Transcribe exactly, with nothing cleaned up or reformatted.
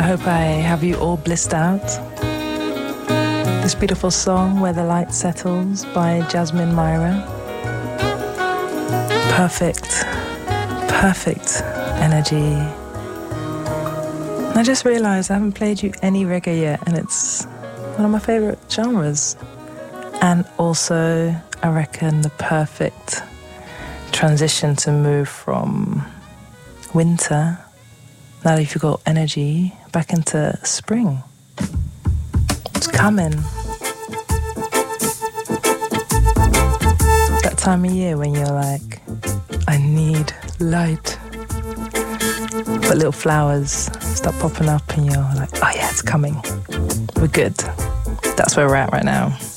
hope I have you all blissed out. This beautiful song, Where the Light Settles, by Jasmine Myra. Perfect, perfect energy. And I just realised I haven't played you any reggae yet, and it's one of my favourite genres. And also, I reckon the perfect transition to move from winter, now that you've got energy, back into spring. It's coming. That time of year when you're like, I need light. But little flowers start popping up and you're like, oh yeah, it's coming. We're good. That's where we're at right now.